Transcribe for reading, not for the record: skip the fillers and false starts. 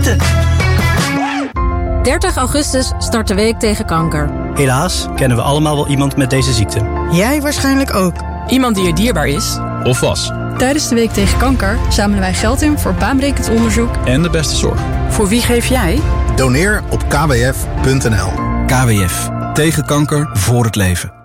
zitten. 30 augustus start de Week tegen Kanker. Helaas kennen we allemaal wel iemand met deze ziekte. Jij waarschijnlijk ook. Iemand die je dierbaar is. Of was. Tijdens de Week tegen Kanker zamelen wij geld in voor baanbrekend onderzoek En de beste zorg. Voor wie geef jij? Doneer op kwf.nl. KWF. Tegen kanker, voor het leven.